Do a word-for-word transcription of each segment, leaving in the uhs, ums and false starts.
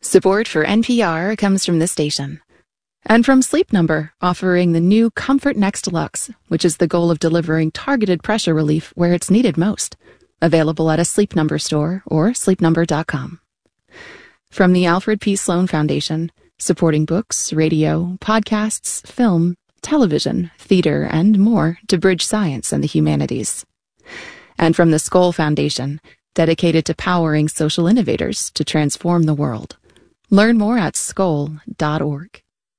Support for N P R comes from this station. And from Sleep Number, offering the new Comfort Next Deluxe, which is the goal of delivering targeted pressure relief where it's needed most. Available at a Sleep Number store or sleep number dot com. From the Alfred P. Sloan Foundation, supporting books, radio, podcasts, film, television, theater, and more to bridge science and the humanities. And from the Skoll Foundation, dedicated to powering social innovators to transform the world. Learn more at skoll dot org.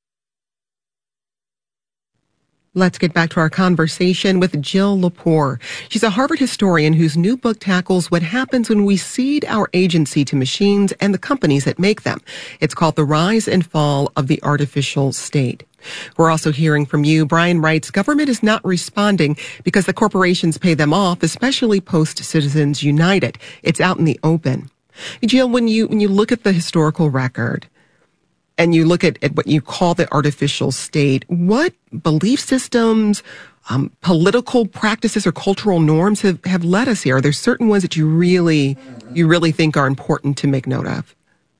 Let's get back to our conversation with Jill Lepore. She's a Harvard historian whose new book tackles what happens when we cede our agency to machines and the companies that make them. It's called The Rise and Fall of the Artificial State. We're also hearing from you. Brian writes, government is not responding because the corporations pay them off, especially post Citizens United. It's out in the open. Jill, when you when you look at the historical record and you look at, at what you call the artificial state, what belief systems, um, political practices, or cultural norms have, have led us here? Are there certain ones that you really you really think are important to make note of?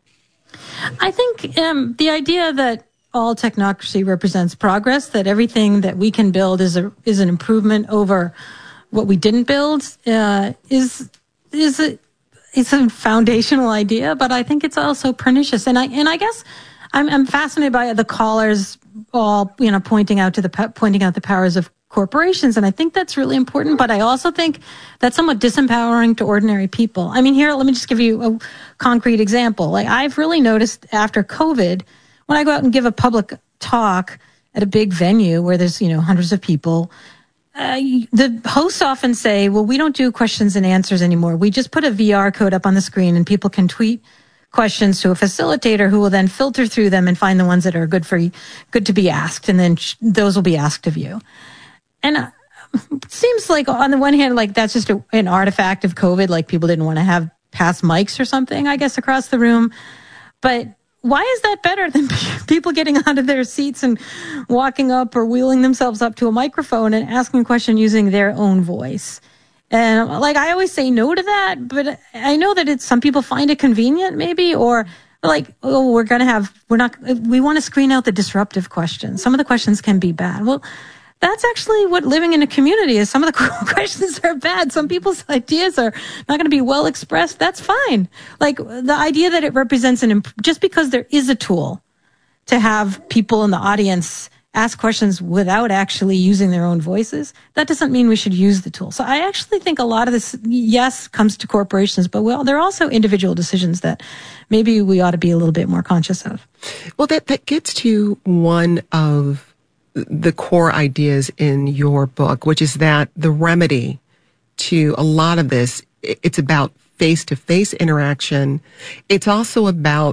I think um, the idea that all technocracy represents progress, that everything that we can build is a is an improvement over what we didn't build, uh, is is a it's a foundational idea, but I think it's also pernicious. And I and I guess I'm, I'm fascinated by the callers all you know pointing out to the pointing out the powers of corporations, and I think that's really important. But I also think that's somewhat disempowering to ordinary people. I mean, here, let me just give you a concrete example. Like, I've really noticed after COVID, when I go out and give a public talk at a big venue where there's, you know, hundreds of people, uh, the hosts often say, well, we don't do questions and answers anymore. We just put a V R code up on the screen and people can tweet questions to a facilitator who will then filter through them and find the ones that are good for good to be asked. And then sh- those will be asked of you. And uh, it seems like on the one hand, like that's just a, an artifact of COVID, like people didn't want to have pass mics or something, I guess, across the room. But why is that better than people getting out of their seats and walking up or wheeling themselves up to a microphone and asking a question using their own voice? And like, I always say no to that, but I know that it's, some people find it convenient maybe, or like, oh, we're going to have, we're not, we want to screen out the disruptive questions. Some of the questions can be bad. Well, that's actually what living in a community is. Some of the questions are bad. Some people's ideas are not going to be well expressed. That's fine. Like, the idea that it represents an, imp- just because there is a tool to have people in the audience ask questions without actually using their own voices, that doesn't mean we should use the tool. So I actually think a lot of this, yes, comes to corporations, but well, there are also individual decisions that maybe we ought to be a little bit more conscious of. Well, that, that gets to one of the core ideas in your book, which is that the remedy to a lot of this, it's about face-to-face interaction. It's also about